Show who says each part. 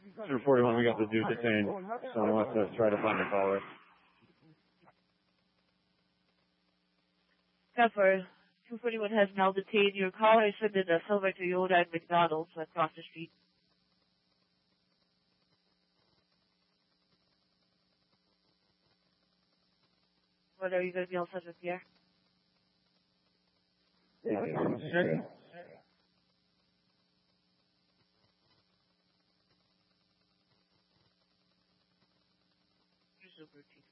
Speaker 1: 241, we got the dude detained. Someone wants to try to find the caller.
Speaker 2: Pepper, 241 has now detained your caller. Is in a silver Toyota at McDonald's across the street. What are you going to be all set with Pierre?
Speaker 1: Yeah.
Speaker 2: Super